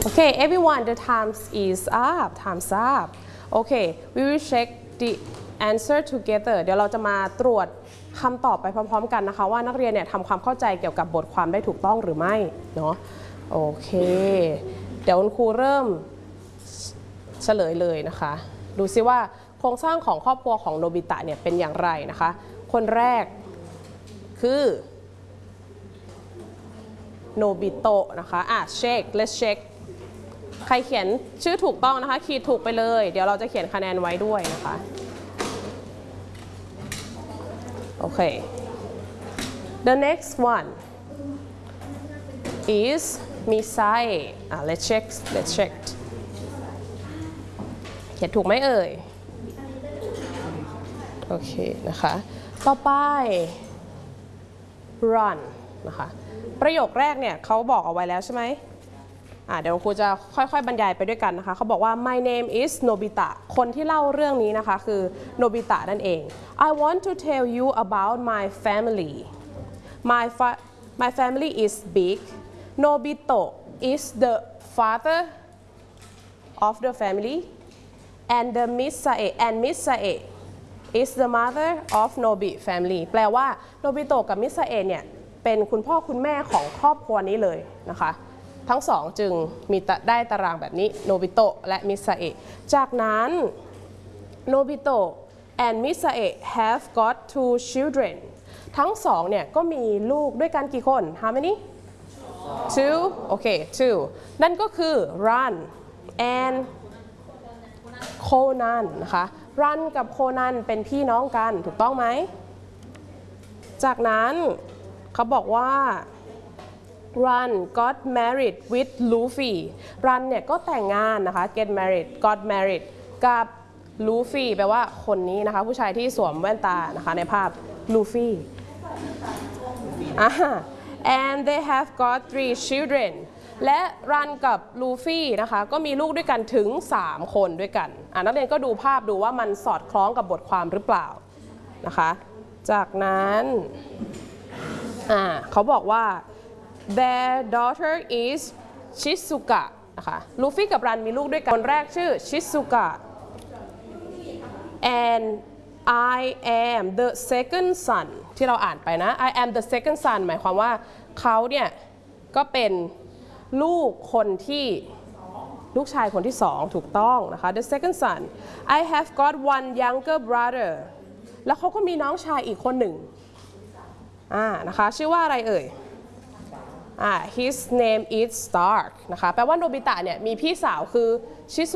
Okay, everyone, the times is up. Time's up. Okay, we will check the answer together. เดี๋ยวเราจะมาตรวจคำตอบไปพร้อมๆกันนะคะว่านักเรียนเนี่ยทำความเข้าใจเกี่ยวกับบทความได้ถูกต้องหรือไม่เนาะโอเคเดี๋ยวคุณครูเริ่มเฉลยเลยนะคะดูซิว่าโครงสร้างของครอบครัวของโนบิตะเนี่ยเป็นอย่างไรนะคะคนแรกคือโนบิโตะนะคะlet's check ใครเขียนชื่อถูกต้องนะคะขีดถูกไปเลยเดี๋ยวเราจะเขียนคะแนนไว้ด้วยนะคะโอเค the next one is Misai let's check เขียนถูกไหมเอ่ยโอเคนะคะต่อไป run นะคะประโยคแรกเนี่ยเขาบอกเอาไว้แล้วใช่ไหมเดี๋ยวครูจะค่อยๆบรรยายไปด้วยกันนะคะเขาบอกว่า my name is Nobita คนที่เล่าเรื่องนี้นะคะคือโนบิตะนั่นเอง I want to tell you about my family my family is big Nobita is the father of the family and Misae is the mother of Nobi family แปลว่าโนบิโตะกับมิซาเอะเนี่ยเป็นคุณพ่อคุณแม่ของครอบครัวนี้เลยนะคะทั้งสองจึงมีได้ตารางแบบนี้โนบิโตะและมิซาเอะจากนั้นโนบิโตะ and มิซาเอะ have got two children ทั้งสองเนี่ยก็มีลูกด้วยกันกี่คน how many two โอเค two นั่นก็คือ Run and Conan นะคะรันกับโคนันเป็นพี่น้องกันถูกต้องไหมจากนั้นเขาบอกว่า Run got married with Luffy Run เนี่ยก็แต่งงานนะคะ got married กับ Luffy แปลว่าคนนี้นะคะผู้ชายที่สวมแว่นตานะคะในภาพ Luffy and they have got 3 children และรันกับลูฟี่นะคะก็มีลูกด้วยกันถึง3คนด้วยกันนักเรียนก็ดูภาพดูว่ามันสอดคล้องกับบทความหรือเปล่านะคะจากนั้นเขาบอกว่า their daughter is Shizuka นะคะลูฟี่กับรันมีลูกด้วยกันคนแรกชื่อ Shizuka and I am the second son ที่เราอ่านไปนะ I am the second son หมายความว่าเขาเนี่ยก็เป็นลูกคนที่ลูกชายคนที่สองถูกต้องนะคะ the second son I have got one younger brother แล้วเขาก็มีน้องชายอีกคนหนึ่งนะคะชื่อว่าอะไรเอ่ยhis name is Stark นะคะแปลว่าโนบิตะเนี่ยมีพี่สาวคือชิซุ